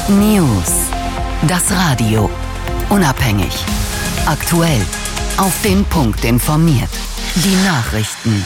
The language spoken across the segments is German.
News. Das Radio. Unabhängig. Aktuell. Auf den Punkt informiert. Die Nachrichten.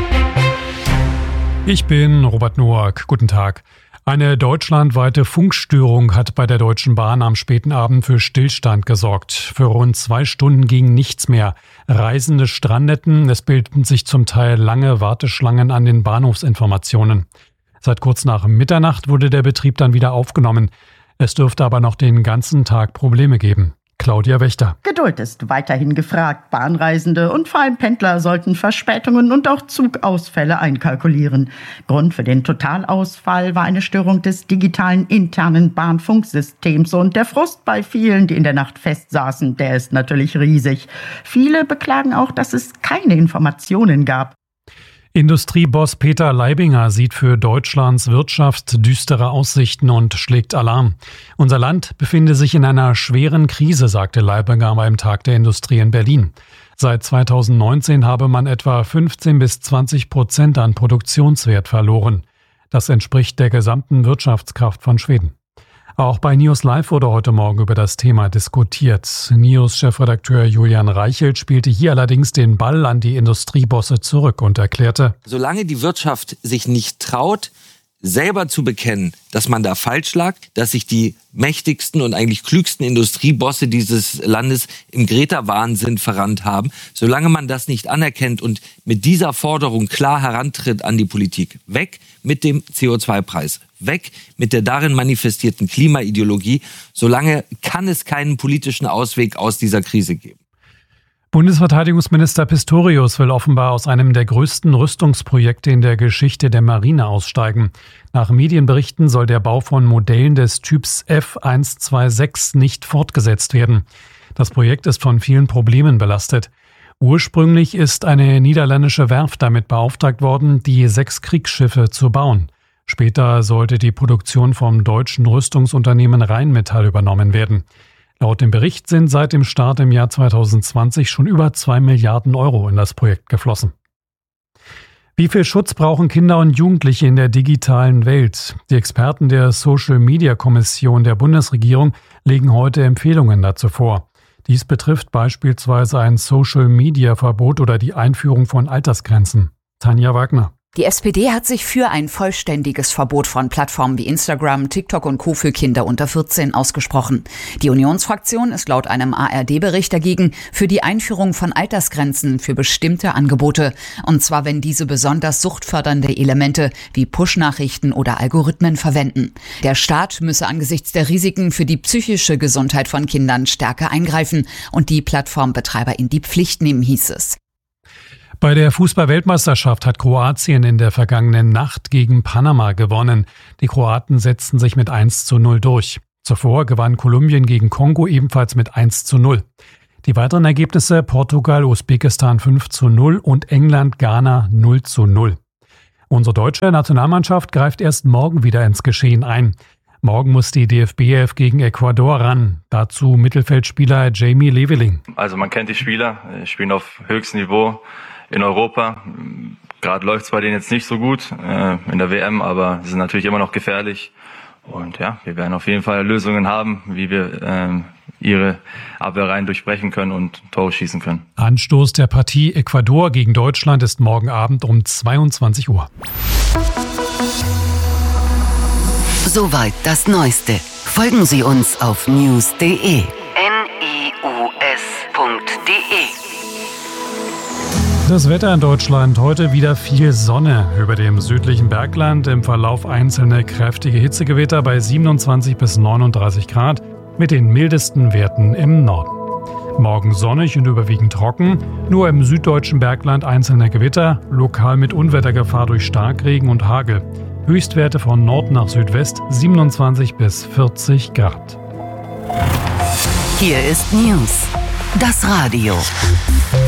Ich bin Robert Noack. Guten Tag. Eine deutschlandweite Funkstörung hat bei der Deutschen Bahn am späten Abend für Stillstand gesorgt. Für rund 2 Stunden ging nichts mehr. Reisende strandeten. Es bildeten sich zum Teil lange Warteschlangen an den Bahnhofsinformationen. Seit kurz nach Mitternacht wurde der Betrieb dann wieder aufgenommen. Es dürfte aber noch den ganzen Tag Probleme geben. Claudia Wächter. Geduld ist weiterhin gefragt. Bahnreisende und vor allem Pendler sollten Verspätungen und auch Zugausfälle einkalkulieren. Grund für den Totalausfall war eine Störung des digitalen internen Bahnfunksystems. Und der Frust bei vielen, die in der Nacht festsaßen, der ist natürlich riesig. Viele beklagen auch, dass es keine Informationen gab. Industrieboss Peter Leibinger sieht für Deutschlands Wirtschaft düstere Aussichten und schlägt Alarm. Unser Land befinde sich in einer schweren Krise, sagte Leibinger beim Tag der Industrie in Berlin. Seit 2019 habe man etwa 15-20% an Produktionswert verloren. Das entspricht der gesamten Wirtschaftskraft von Schweden. Auch bei News Live wurde heute Morgen über das Thema diskutiert. News-Chefredakteur Julian Reichelt spielte hier allerdings den Ball an die Industriebosse zurück und erklärte: Solange die Wirtschaft sich nicht traut, selber zu bekennen, dass man da falsch lag, dass sich die mächtigsten und eigentlich klügsten Industriebosse dieses Landes im Greta-Wahnsinn verrannt haben, solange man das nicht anerkennt und mit dieser Forderung klar herantritt an die Politik, weg mit dem CO2-Preis, weg mit der darin manifestierten Klimaideologie, solange kann es keinen politischen Ausweg aus dieser Krise geben. Bundesverteidigungsminister Pistorius will offenbar aus einem der größten Rüstungsprojekte in der Geschichte der Marine aussteigen. Nach Medienberichten soll der Bau von Modellen des Typs F126 nicht fortgesetzt werden. Das Projekt ist von vielen Problemen belastet. Ursprünglich ist eine niederländische Werft damit beauftragt worden, die 6 Kriegsschiffe zu bauen. Später sollte die Produktion vom deutschen Rüstungsunternehmen Rheinmetall übernommen werden. Laut dem Bericht sind seit dem Start im Jahr 2020 schon über 2 Milliarden Euro in das Projekt geflossen. Wie viel Schutz brauchen Kinder und Jugendliche in der digitalen Welt? Die Experten der Social-Media-Kommission der Bundesregierung legen heute Empfehlungen dazu vor. Dies betrifft beispielsweise ein Social-Media-Verbot oder die Einführung von Altersgrenzen. Tanja Wagner. Die SPD hat sich für ein vollständiges Verbot von Plattformen wie Instagram, TikTok und Co. für Kinder unter 14 ausgesprochen. Die Unionsfraktion ist laut einem ARD-Bericht dagegen für die Einführung von Altersgrenzen für bestimmte Angebote. Und zwar, wenn diese besonders suchtfördernde Elemente wie Push-Nachrichten oder Algorithmen verwenden. Der Staat müsse angesichts der Risiken für die psychische Gesundheit von Kindern stärker eingreifen und die Plattformbetreiber in die Pflicht nehmen, hieß es. Bei der Fußball-Weltmeisterschaft hat Kroatien in der vergangenen Nacht gegen Panama gewonnen. Die Kroaten setzten sich mit 1:0 durch. Zuvor gewann Kolumbien gegen Kongo ebenfalls mit 1:0. Die weiteren Ergebnisse: Portugal, Usbekistan 5:0 und England, Ghana 0:0. Unsere deutsche Nationalmannschaft greift erst morgen wieder ins Geschehen ein. Morgen muss die DFB-Elf gegen Ecuador ran. Dazu Mittelfeldspieler Jamie Leveling. Also man kennt die Spieler, spielen auf höchstem Niveau in Europa. Gerade läuft es bei denen jetzt nicht so gut in der WM, aber sie sind natürlich immer noch gefährlich. Und ja, wir werden auf jeden Fall Lösungen haben, wie wir ihre Abwehrreihen durchbrechen können und Tore schießen können. Anstoß der Partie Ecuador gegen Deutschland ist morgen Abend um 22 Uhr. Soweit das Neueste. Folgen Sie uns auf news.de. Das Wetter in Deutschland: heute wieder viel Sonne. Über dem südlichen Bergland im Verlauf einzelne kräftige Hitzegewitter bei 27 bis 39 Grad mit den mildesten Werten im Norden. Morgen sonnig und überwiegend trocken, nur im süddeutschen Bergland einzelne Gewitter, lokal mit Unwettergefahr durch Starkregen und Hagel. Höchstwerte von Nord nach Südwest 27 bis 40 Grad. Hier ist News, das Radio.